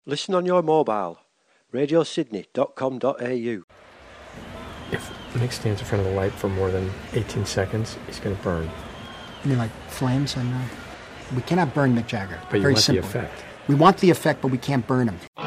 Listen on your mobile. radiosydney.com.au. If Mick stands in front of the light for more than 18 seconds, he's going to burn. You mean like flames? We cannot burn Mick Jagger. But you Very want simple. the effect. We want the effect, but we can't burn him.